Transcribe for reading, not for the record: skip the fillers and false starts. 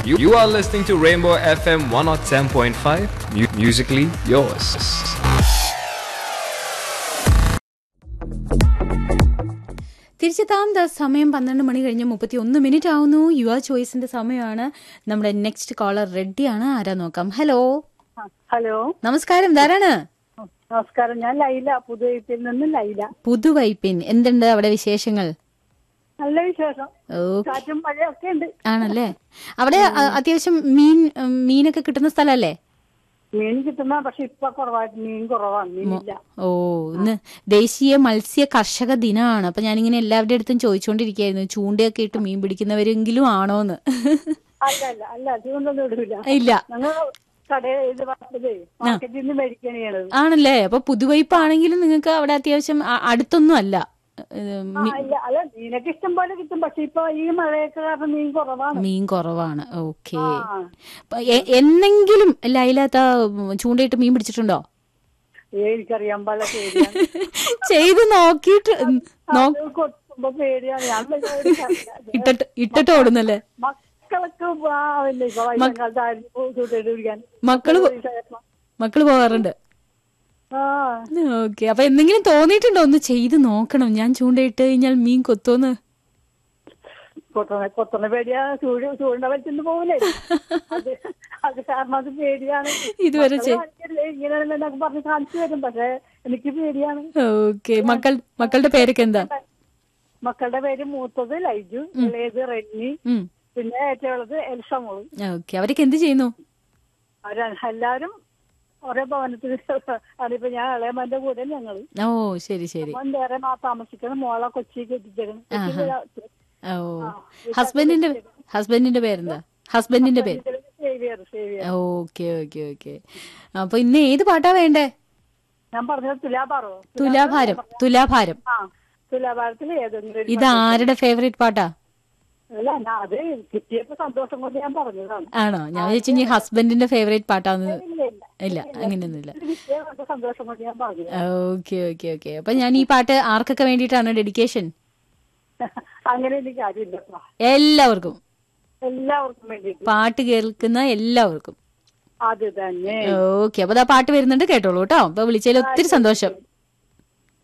You are listening to Rainbow FM 107.5, musically yours. തിരിച്ചെത്താം. സമയം 12 മണി കഴിഞ്ഞ് 31 ആവുന്നു. യുവർ ചോയ്സിന്റെ സമയമാണ്. നമ്മുടെ നെക്സ്റ്റ് കോളർ റെഡിയാണ്. ആരാ നോക്കാം. ഹലോ ഹലോ, നമസ്കാരം. ധാരാണ്. നമസ്കാരം. ഞാൻ ലൈല, പുതുവൈപ്പിൽ നിന്ന് ലൈല. പുതുവൈപ്പിൻ, എന്തുണ്ട് അവിടെ വിശേഷങ്ങൾ? നല്ല വിശേഷം. കാറ്റും മഴയൊക്കെ ഉണ്ട്. ആണല്ലേ. അവിടെ അത്യാവശ്യം മീനൊക്കെ കിട്ടുന്ന സ്ഥലല്ലേ? മീൻ കിട്ടുന്ന, പക്ഷെ ഇപ്പൊ കുറവായിട്ട് മീൻ കുറവാണ്, മീനില്ല. ഓ, ഇന്ന് ദേശീയ മത്സ്യ കർഷക ദിനമാണ്. അപ്പൊ ഞാനിങ്ങനെ എല്ലാവരുടെ അടുത്തും ചോദിച്ചോണ്ടിരിക്കുകയായിരുന്നു, ചൂണ്ടയൊക്കെ ഇട്ട് മീൻ പിടിക്കുന്നവരെങ്കിലും ആണോന്ന്. അല്ല അല്ല അല്ല, ചൂണ്ടൊന്നും ഇടില്ല. ഇല്ല, ഞങ്ങൾ കടയിൽ മാർക്കറ്റിൽ നിന്ന് മേടിക്കാണ്. ആണല്ലേ. അപ്പൊ പുതുവൈപ്പാണെങ്കിലും നിങ്ങൾക്ക് അവിടെ അത്യാവശ്യം അടുത്തൊന്നും അല്ല. അല്ല, മീനൊക്കെ ഇഷ്ടം പോലെ കിട്ടും, പക്ഷെ ഇപ്പൊ ഈ മഴയൊക്കെ കാരണം മീൻ കുറവാണ്. ഓക്കെ. എന്നെങ്കിലും ലൈലാത്ത ചൂണ്ടയിട്ട് മീൻ പിടിച്ചിട്ടുണ്ടോ? എനിക്കറിയാൻ പല ചെയ്ത് നോക്കിട്ട് കൊത്തുമ്പോ പേടിയാണ്. ഞാൻ ഇട്ടിട്ട് ഓടുന്നല്ലേ? മക്കള് പോകാറുണ്ട്. ഓക്കെ. അപ്പൊ എന്തെങ്കിലും തോന്നിയിട്ടുണ്ടോ ഒന്ന് ചെയ്ത് നോക്കണം, ഞാൻ ചൂണ്ടയിട്ട് കഴിഞ്ഞാൽ മീൻ കൊത്തോന്ന്? കൊത്തുന്ന പേടിയാ, ചൂണ്ട വലിച്ചു പോകില്ലേ, അത് കാരണം അത് പേടിയാണ്. ഇതുവരെ ഇങ്ങനെ പറഞ്ഞ് കാണിച്ചു തരും, പക്ഷെ എനിക്ക് പേടിയാണ്. ഓക്കെ. മക്കളുടെ പേരൊക്കെ എന്താ? മക്കളുടെ പേര് മൂത്തത് ലൈജു, ഇളയത് റെന്നി, പിന്നെ ഏറ്റവും ഉള്ളത് എൽസമോള്. ഓക്കെ. അവരൊക്കെ എന്ത് ചെയ്യുന്നു? എല്ലാരും ഒരേ ഭവനത്തിൽ. അതിപ്പോ ഞാൻ ഇളയമ്മന്റെ കൂടെ ഞങ്ങള്. ഓ, ശരി ശരി. വേറെ താമസിക്കണം. മോളെ കൊച്ചിക്ക് എത്തിച്ചേക്കണം. ഓ, ഹസ്ബൻഡിന്റെ പേരെന്താ? ഹസ്ബൻഡിന്റെ പേര്? Okay okay okay. അപ്പൊ ഇന്ന് ഏത് പാട്ടാ വേണ്ടേ? ഞാൻ പറഞ്ഞത് തുലാഭാരം. തുലാഭാരത്തിൽ ഏതെങ്കിലും. ഇത് ആരുടെ ഫേവറേറ്റ് പാട്ടാ? അല്ല, അത് കിട്ടിയപ്പോ സന്തോഷം കൊണ്ട് ഞാൻ പറഞ്ഞതാണ്. ആണോ? ഞാൻ വിചാരിച്ചു ഇനി ഹസ്ബൻഡിന്റെ ഫേവറേറ്റ് പാട്ടാന്ന്. ഇല്ല, അങ്ങനെയൊന്നുമില്ല. സന്തോഷം കൊണ്ട് ഞാൻ പറഞ്ഞു. Okay okay okay. അപ്പൊ ഞാൻ ഈ പാട്ട് ആർക്കൊക്കെ വേണ്ടിയിട്ടാണ് ഡെഡിക്കേഷൻ? അങ്ങനെ എനിക്ക് കാര്യമില്ല. എല്ലാവർക്കും വേണ്ടി പാട്ട് കേൾക്കുന്ന എല്ലാവർക്കും. അത് തന്നെ. ഓക്കെ. അപ്പൊ ആ പാട്ട് വരുന്നുണ്ട്, കേട്ടോളൂ കേട്ടോ. അപ്പൊ വിളിച്ചതിൽ ഒത്തിരി സന്തോഷം.